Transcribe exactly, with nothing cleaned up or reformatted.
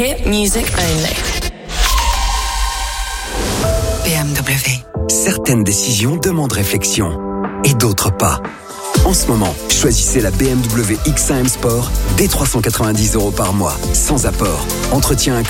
Hit music only. B M W. Certaines décisions demandent réflexion et d'autres pas. En ce moment, choisissez la B M W X un M Sport dès trois cent quatre-vingt-dix euros par mois, sans apport. Entretien inclus.